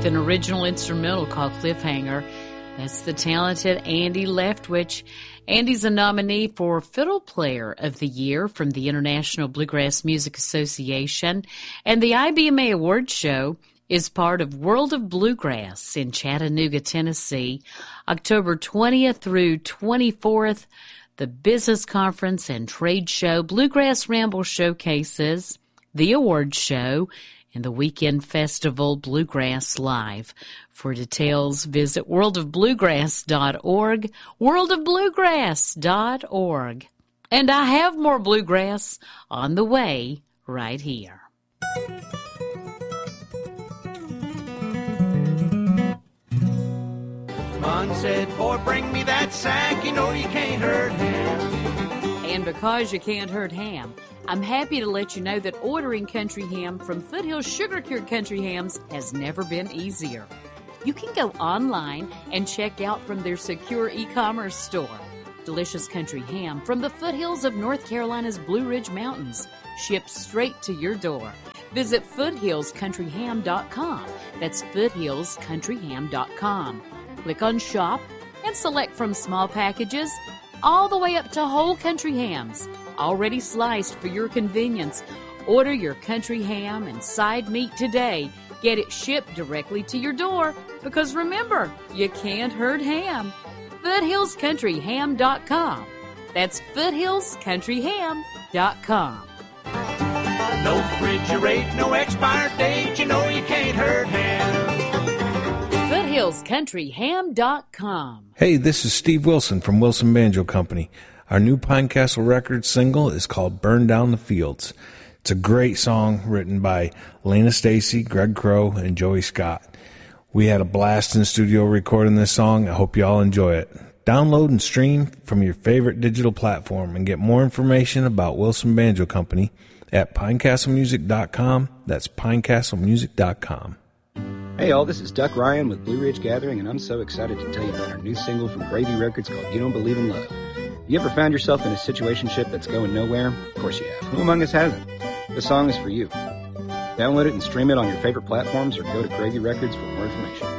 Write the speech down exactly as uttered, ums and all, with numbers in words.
with an original instrumental called Cliffhanger. That's the talented Andy Leftwich. Andy's a nominee for Fiddle Player of the Year from the International Bluegrass Music Association, and the I B M A Awards show is part of World of Bluegrass in Chattanooga, Tennessee, October twentieth through twenty-fourth. The business conference and trade show, Bluegrass Ramble showcases, the awards show, and the weekend festival Bluegrass Live. For details, visit world of bluegrass dot org, world of bluegrass dot org. And I have more bluegrass on the way right here. Mom said, boy, bring me that sack, you know you can't hurt ham. And because you can't hurt ham, I'm happy to let you know that ordering country ham from Foothills Sugar Cured Country Hams has never been easier. You can go online and check out from their secure e-commerce store. Delicious country ham from the foothills of North Carolina's Blue Ridge Mountains, shipped straight to your door. Visit foothills country ham dot com. That's foothills country ham dot com. Click on Shop and select from small packages all the way up to whole country hams, already sliced for your convenience. Order your country ham and side meat today. Get it shipped directly to your door, because remember, you can't hurt ham. foothills country ham dot com. That's foothills country ham dot com. No refrigerate, no expired date, you know you can't hurt ham. foothills country ham dot com. Hey, this is Steve Wilson from Wilson Banjo Company. Our new Pinecastle Records single is called Burn Down the Fields. It's a great song written by Lena Stacy, Greg Crow, and Joey Scott. We had a blast in the studio recording this song. I hope you all enjoy it. Download and stream from your favorite digital platform and get more information about Wilson Banjo Company at pinecastle music dot com. That's pinecastle music dot com. Hey all, this is Duck Ryan with Blue Ridge Gathering, and I'm so excited to tell you about our new single from Gravy Records called You Don't Believe in Love. You ever found yourself in a situationship that's going nowhere? Of course you have. Who among us hasn't? This song is for you. Download it and stream it on your favorite platforms, or go to Gravy Records for more information.